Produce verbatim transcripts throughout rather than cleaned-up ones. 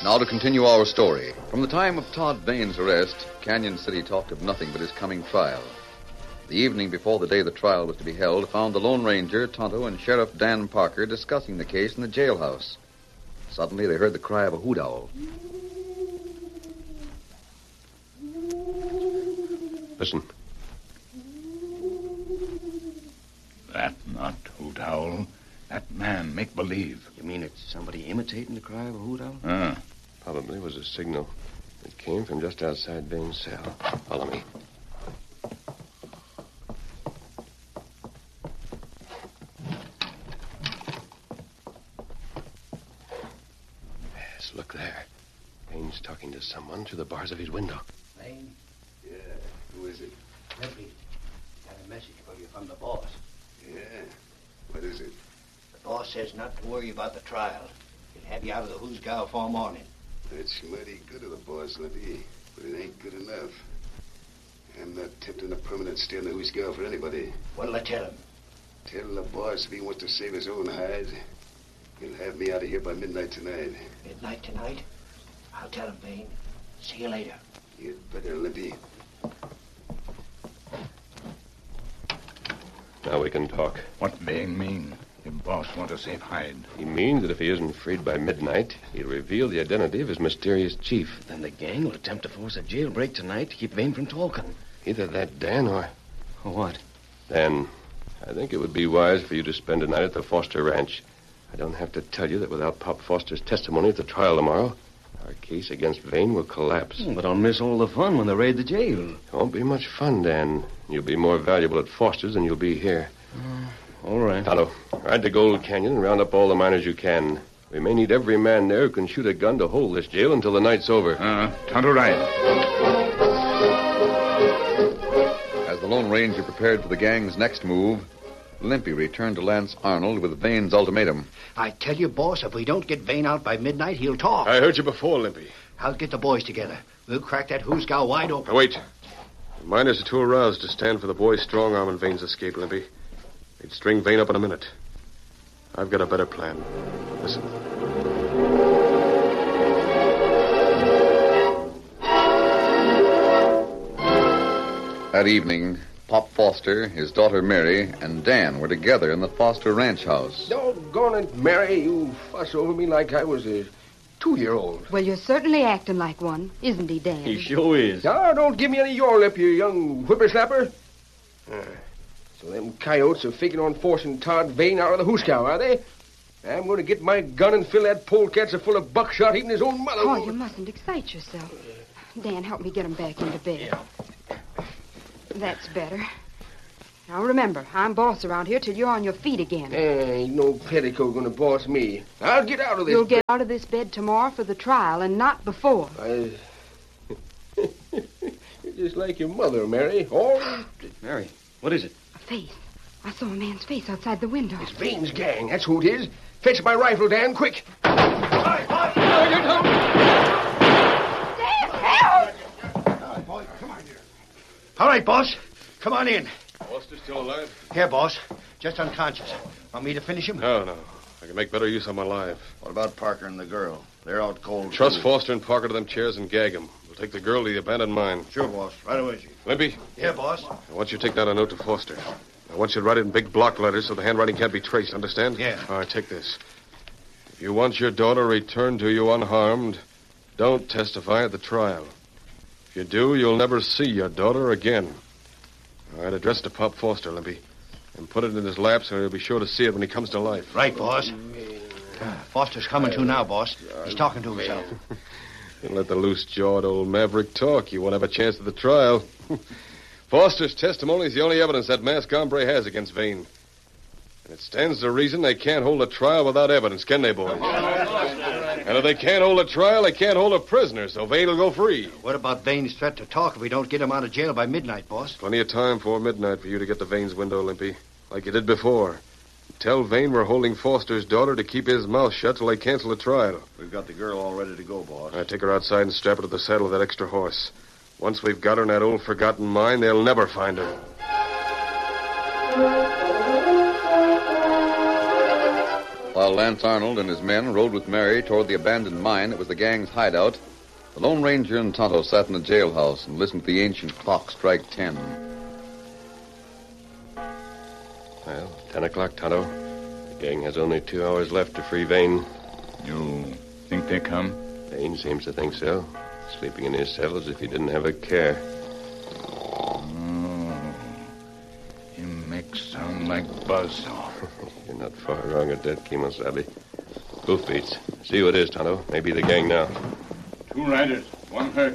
Now to continue our story. From the time of Todd Vane's arrest, Canyon City talked of nothing but his coming trial. The evening before the day the trial was to be held found the Lone Ranger, Tonto, and Sheriff Dan Parker discussing the case in the jailhouse. Suddenly they heard the cry of a hoot owl. Listen. That not hoot owl. That man make believe. You mean it's somebody imitating the cry of a hoot owl? Ah. Probably was a signal. It came from just outside Vane's cell. Follow me. Yes, look there. Vane's talking to someone through the bars of his window. Vane? Yeah, who is it? Limpy. Got a message for you from the boss. Yeah, what is it? The boss says not to worry about the trial. He'll have you out of the Hoosgow for morning. That's mighty good of the boss, Limpy, but it ain't good enough. I'm not tempting a permanent stay in the Hoosgow for anybody. What'll I tell him? Tell the boss if he wants to save his own hide, he'll have me out of here by midnight tonight. Midnight tonight? I'll tell him, Vane. See you later. You'd better, Limpy. Now we can talk. What Vane mean? The boss want a safe hide. He means that if he isn't freed by midnight, he'll reveal the identity of his mysterious chief. Then the gang will attempt to force a jailbreak tonight to keep Vane from talking. Either that, Dan, or... Or what? Dan, I think it would be wise for you to spend a night at the Foster Ranch. I don't have to tell you that without Pop Foster's testimony at the trial tomorrow, our case against Vane will collapse. Hmm, but I'll miss all the fun when they raid the jail. It won't be much fun, Dan. You'll be more valuable at Foster's than you'll be here. Uh, all right. Tonto, ride to Gold Canyon and round up all the miners you can. We may need every man there who can shoot a gun to hold this jail until the night's over. Uh, Tonto ride. As the Lone Ranger prepared for the gang's next move, Limpy returned to Lance Arnold with Vane's ultimatum. I tell you, boss, if we don't get Vane out by midnight, he'll talk. I heard you before, Limpy. I'll get the boys together. We'll crack that Hoosgow wide open. Now, wait. The miners are too aroused to stand for the boy's strong arm and Vane's escape, Limpy. They'd string Vane up in a minute. I've got a better plan. Listen. That evening, Pop Foster, his daughter Mary, and Dan were together in the Foster ranch house. Doggone it, Mary, you fuss over me like I was a two-year-old. Well, you're certainly acting like one, isn't he, Dan? He sure is. Now, don't give me any of your lip, you young whippersnapper. Uh, so them coyotes are figuring on forcing Todd Vane out of the Hoosgow, are they? I'm going to get my gun and fill that polecat so full of buckshot eating his own mother. Oh, you mustn't excite yourself. Dan, help me get him back into bed. Yeah. That's better. Now, remember, I'm boss around here till you're on your feet again. Ain't no petticoat going to boss me. I'll get out of this You'll bed. get out of this bed tomorrow for the trial and not before. I... You're just like your mother, Mary. Always... Mary, what is it? A face. I saw a man's face outside the window. It's Vane's gang. That's who it is. Fetch my rifle, Dan, quick. Dan, help! All right, boss. Come on in. Foster's still alive? Here, boss. Just unconscious. Want me to finish him? No, no. I can make better use of my life. What about Parker and the girl? They're out cold. Trust too. Foster and Parker to them chairs and gag them. We'll take the girl to the abandoned mine. Sure, boss. Right away, Chief. Limpy, Here, boss. I want you to take down a note to Foster. I want you to write it in big block letters so the handwriting can't be traced, understand? Yeah. All right, take this. If you want your daughter returned to you unharmed, don't testify at the trial. If you do, you'll never see your daughter again. All right, address to Pop Foster, Limpy. And put it in his lap so he'll be sure to see it when he comes to life. Right, boss. Uh, Foster's coming to now, boss. He's talking to himself. And let the loose-jawed old maverick talk. You won't have a chance at the trial. Foster's testimony is the only evidence that masked hombre has against Vane. And it stands to reason they can't hold a trial without evidence, can they, boys? And if they can't hold a trial, they can't hold a prisoner, so Vane will go free. What about Vane's threat to talk if we don't get him out of jail by midnight, boss? Plenty of time before midnight for you to get to Vane's window, Limpy, like you did before. Tell Vane we're holding Foster's daughter to keep his mouth shut till they cancel the trial. We've got the girl all ready to go, boss. All right, take her outside and strap her to the saddle of that extra horse. Once we've got her in that old forgotten mine, they'll never find her. While While Lance Arnold and his men rode with Mary toward the abandoned mine that was the gang's hideout, the Lone Ranger and Tonto sat in the jailhouse and listened to the ancient clock strike ten. Well, ten o'clock, Tonto. The gang has only two hours left to free Vane. You think they come? Vane seems to think so. Sleeping in his cell as if he didn't have a care. Oh, he makes sound like buzzsaw. You're not far wrong at that, Kemosabe. Hoofbeats. See who it is, Tonto. Maybe the gang now. Two riders, one hurt.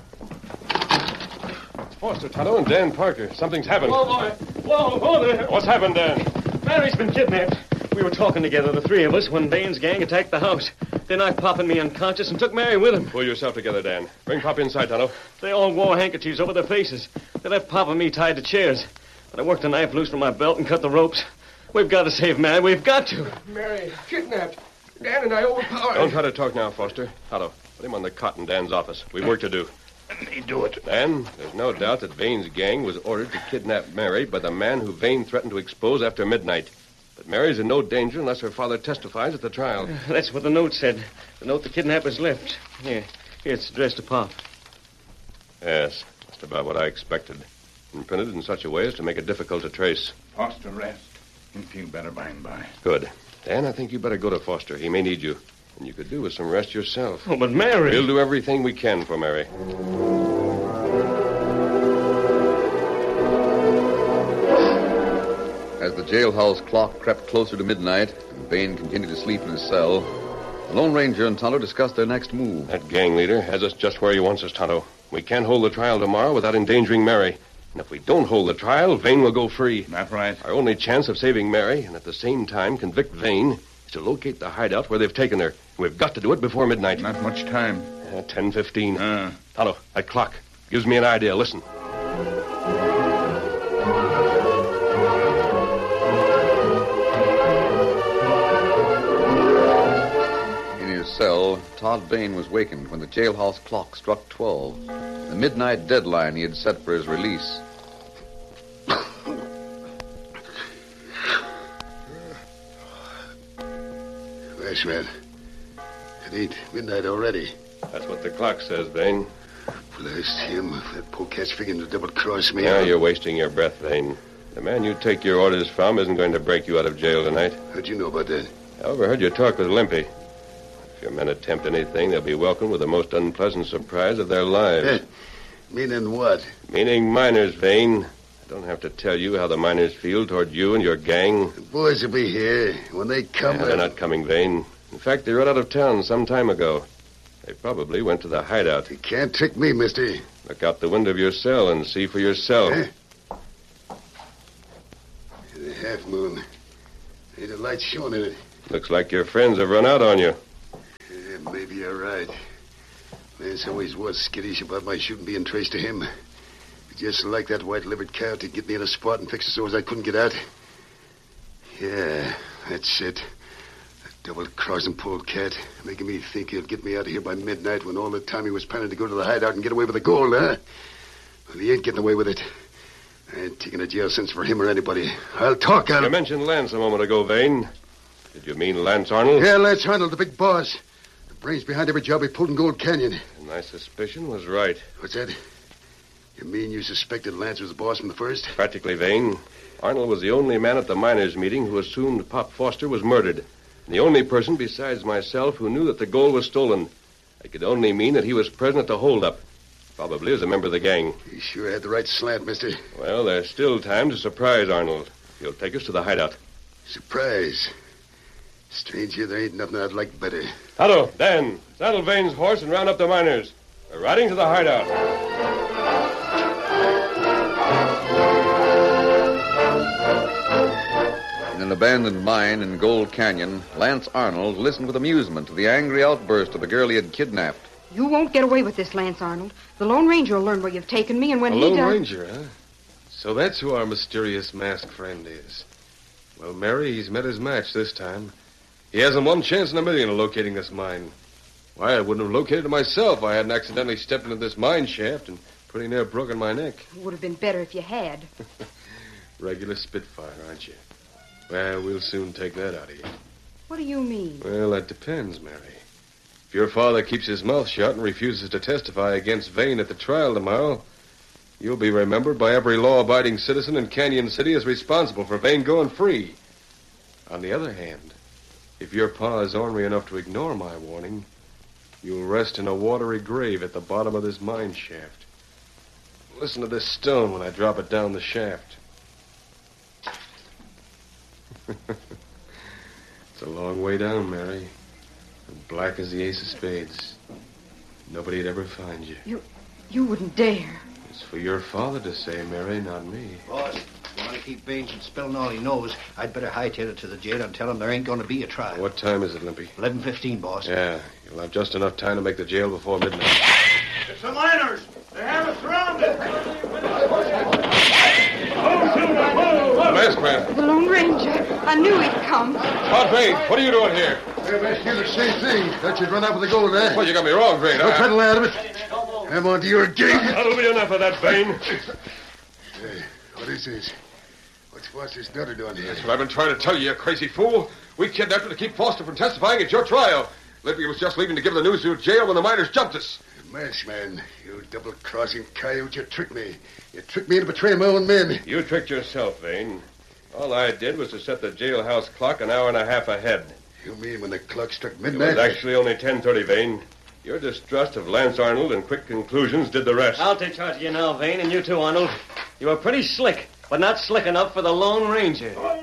It's Foster, Tonto, and Dan Parker. Something's happened. Whoa, boy. Whoa, whoa there. What's happened, Dan? Mary's been kidnapped. We were talking together, the three of us, when Bain's gang attacked the house. They knocked Pop and me unconscious and took Mary with them. Pull yourself together, Dan. Bring Pop inside, Tonto. They all wore handkerchiefs over their faces. They left Pop and me tied to chairs. But I worked a knife loose from my belt and cut the ropes. We've got to save Mary. We've got to. Mary, kidnapped. Dan and I overpowered. Don't try to talk now, Foster. Tonto, put him on the cot in Dan's office. We've work to do. Let me do it. Dan, there's no doubt that Vane's gang was ordered to kidnap Mary by the man who Vane threatened to expose after midnight. But Mary's in no danger unless her father testifies at the trial. That's what the note said. The note the kidnappers left. Here. Here, it's addressed to Pop. Yes, just about what I expected. And printed in such a way as to make it difficult to trace. Foster, rest. He'll feel better by and by. Good. Dan, I think you better go to Foster. He may need you. And you could do with some rest yourself. Oh, but Mary... We'll do everything we can for Mary. As the jailhouse clock crept closer to midnight and Vane continued to sleep in his cell, the Lone Ranger and Tonto discussed their next move. That gang leader has us just where he wants us, Tonto. We can't hold the trial tomorrow without endangering Mary. And if we don't hold the trial, Vane will go free. That right? Our only chance of saving Mary and at the same time convict Vane is to locate the hideout where they've taken her. We've got to do it before midnight. Not much time. Uh, ten fifteen. Uh. Tonto, that clock gives me an idea. Listen. In his cell, Todd Vane was wakened when the jailhouse clock struck twelve, the midnight deadline he had set for his release. That's right. It ain't midnight already. That's what the clock says, Vane. Blast him. If that polecat's figuring to double-cross me... Now I'll... you're wasting your breath, Vane. The man you take your orders from isn't going to break you out of jail tonight. How'd you know about that? I overheard your talk with Limpy. If your men attempt anything, they'll be welcomed with the most unpleasant surprise of their lives. Eh, meaning what? Meaning miners, Vane. I don't have to tell you how the miners feel toward you and your gang. The boys will be here. When they come... Yeah, they're not coming, Vane. In fact, they rode out of town some time ago. They probably went to the hideout. You can't trick me, mister. Look out the window of your cell and see for yourself. Eh? The half moon. Ain't a light showing in it. Looks like your friends have run out on you. Yeah, maybe you're right. Lance always was skittish about my shooting being traced to him. Just like that white-livered cow to get me in a spot and fix it so as I couldn't get out. Yeah, that's it. That double-crossing polecat, making me think he'll get me out of here by midnight when all the time he was planning to go to the hideout and get away with the gold, huh? Well, he ain't getting away with it. I ain't taking a jail sentence for him or anybody. I'll talk out You of... mentioned Lance a moment ago, Vane. Did you mean Lance Arnold? Yeah, Lance Arnold, the big boss. The brains behind every job he pulled in Gold Canyon. And my suspicion was right. What's that? You mean you suspected Lance was the boss from the first? Practically, Vane. Arnold was the only man at the miners' meeting who assumed Pop Foster was murdered. And the only person besides myself who knew that the gold was stolen. It could only mean that he was present at the holdup. Probably as a member of the gang. You sure had the right slant, mister. Well, there's still time to surprise Arnold. He'll take us to the hideout. Surprise. Stranger, there ain't nothing I'd like better. Tonto, Dan, saddle Vane's horse and round up the miners. We're riding to the hideout. In an abandoned mine in Gold Canyon, Lance Arnold listened with amusement to the angry outburst of the girl he had kidnapped. You won't get away with this, Lance Arnold. The Lone Ranger will learn where you've taken me, and when A he Lone does... Ranger, huh? So that's who our mysterious masked friend is. Well, Mary, he's met his match this time. He hasn't one chance in a million of locating this mine. Why, I wouldn't have located it myself if I hadn't accidentally stepped into this mine shaft and pretty near broken my neck. It would have been better if you had. Regular Spitfire, aren't you? Well, we'll soon take that out of you. What do you mean? Well, that depends, Mary. If your father keeps his mouth shut and refuses to testify against Vane at the trial tomorrow, you'll be remembered by every law-abiding citizen in Canyon City as responsible for Vane going free. On the other hand, if your pa is ornery enough to ignore my warning, you'll rest in a watery grave at the bottom of this mine shaft. Listen to this stone when I drop it down the shaft. It's a long way down, Mary. And black as the ace of spades. Nobody'd ever find you. You you wouldn't dare. It's for your father to say, Mary, not me. Boss, if you want to keep Baines from spilling all he knows, I'd better hightail it to the jail and tell him there ain't going to be a trial. What time is it, Limpy? eleven fifteen, boss. Yeah, you'll have just enough time to make the jail before midnight. It's the miners. They have us surrounded. The masked man. The Lone Ranger. I knew he'd come. Todd Vane, what are you doing here? I've asked you the same thing. Thought you'd run out with the gold, eh? Well, you got me wrong, Vane. Don't I... try to lie out of it. I'm on to your gig. That'll be enough of that, Vane. Hey, what is this? What's Foster's daughter doing here? That's what I've been trying to tell you, you crazy fool. We kidnapped her to keep Foster from testifying at your trial. Limpy was just leaving to give the news to jail when the miners jumped us. Masked man, you double-crossing coyote, you tricked me. You tricked me into betraying my own men. You tricked yourself, Vane. All I did was to set the jailhouse clock an hour and a half ahead. You mean when the clock struck It midnight? was actually only ten thirty, Vane. Your distrust of Lance Arnold and quick conclusions did the rest. I'll take charge of you now, Vane, and you too, Arnold. You were pretty slick, but not slick enough for the Lone Ranger.